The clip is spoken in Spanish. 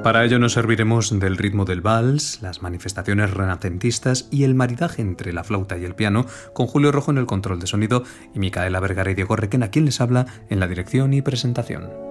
Para ello nos serviremos del ritmo del vals, las manifestaciones renacentistas y el maridaje entre la flauta y el piano, con Julio Rojo en el control de sonido y Micaela Vergara y Diego Requena, quien les habla en la dirección y presentación.